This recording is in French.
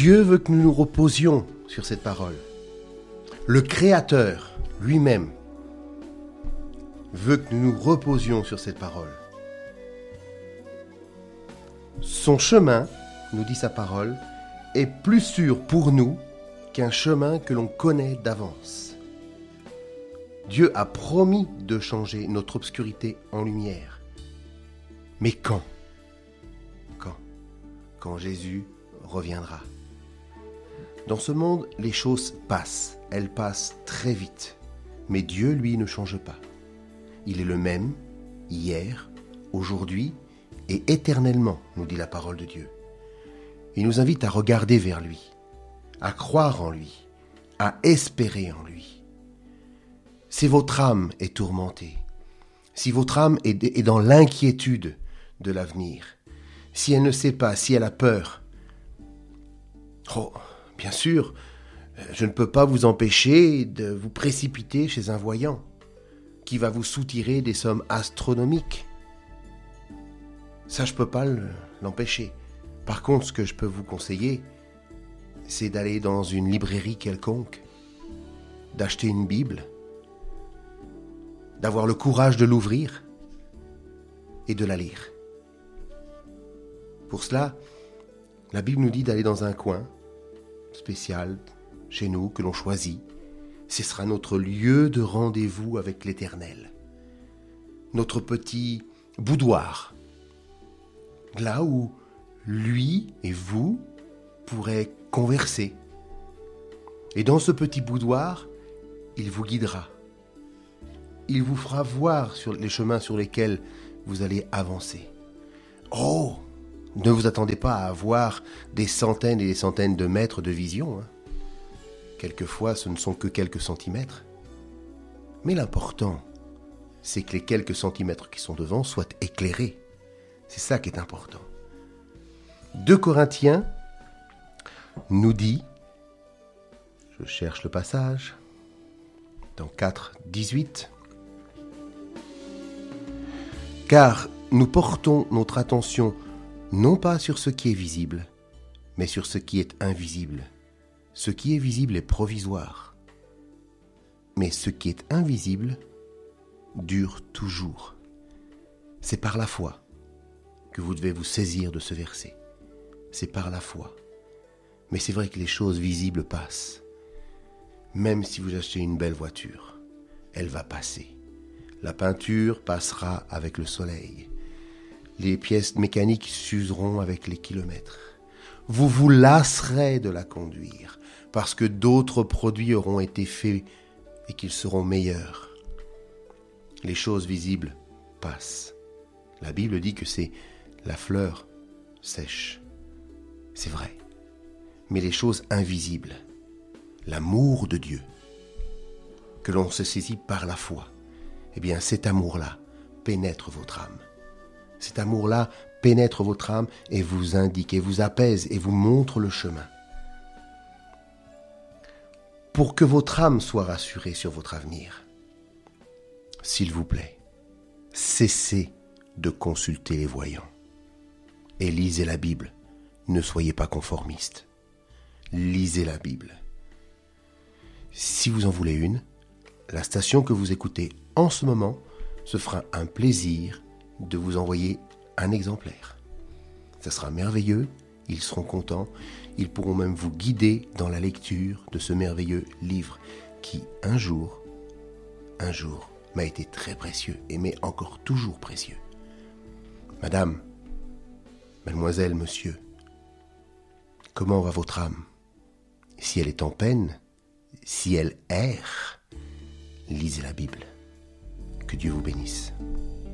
Dieu veut que nous nous reposions sur cette parole. Le Créateur lui-même veut que nous nous reposions sur cette parole. Son chemin, nous dit sa parole, est plus sûr pour nous qu'un chemin que l'on connaît d'avance. Dieu a promis de changer notre obscurité en lumière. Mais quand ? Quand Jésus reviendra. Dans ce monde, les choses passent. Elles passent très vite. Mais Dieu, lui, ne change pas. Il est le même, hier, aujourd'hui et éternellement, nous dit la parole de Dieu. Il nous invite à regarder vers lui, à croire en lui, à espérer en lui. Si votre âme est tourmentée, si votre âme est dans l'inquiétude de l'avenir, si elle ne sait pas, si elle a peur, bien sûr, je ne peux pas vous empêcher de vous précipiter chez un voyant qui va vous soutirer des sommes astronomiques. Ça, je ne peux pas l'empêcher. Par contre, ce que je peux vous conseiller, c'est d'aller dans une librairie quelconque, d'acheter une Bible, d'avoir le courage de l'ouvrir et de la lire. Pour cela, la Bible nous dit d'aller dans un coin spécial chez nous que l'on choisit. Ce sera notre lieu de rendez-vous avec l'Éternel. Notre petit boudoir. Là où lui et vous pourrez converser. Et dans ce petit boudoir, il vous guidera. Il vous fera voir sur les chemins sur lesquels vous allez avancer. Ne vous attendez pas à avoir des centaines et des centaines de mètres de vision. Quelquefois, ce ne sont que quelques centimètres. Mais l'important, c'est que les quelques centimètres qui sont devant soient éclairés. C'est ça qui est important. 2 Corinthiens nous dit, je cherche le passage, dans 4, 18, « Car nous portons notre attention non pas sur ce qui est visible, mais sur ce qui est invisible. Ce qui est visible est provisoire, mais ce qui est invisible dure toujours. » C'est par la foi que vous devez vous saisir de ce verset. C'est par la foi. Mais c'est vrai que les choses visibles passent. Même si vous achetez une belle voiture, elle va passer. La peinture passera avec le soleil. Les pièces mécaniques s'useront avec les kilomètres. Vous vous lasserez de la conduire parce que d'autres produits auront été faits et qu'ils seront meilleurs. Les choses visibles passent. La Bible dit que c'est la fleur sèche. C'est vrai. Mais les choses invisibles, l'amour de Dieu, que l'on se saisit par la foi, eh bien cet amour-là pénètre votre âme. Cet amour-là pénètre votre âme et vous indique, et vous apaise, et vous montre le chemin. Pour que votre âme soit rassurée sur votre avenir, s'il vous plaît, cessez de consulter les voyants et lisez la Bible. Ne soyez pas conformistes. Lisez la Bible. Si vous en voulez une, la station que vous écoutez en ce moment se fera un plaisir de vous envoyer un exemplaire. Ça sera merveilleux, ils seront contents, ils pourront même vous guider dans la lecture de ce merveilleux livre qui, un jour, m'a été très précieux et m'est encore toujours précieux. Madame, mademoiselle, monsieur, comment va votre âme ? Si elle est en peine, si elle erre, lisez la Bible. Que Dieu vous bénisse.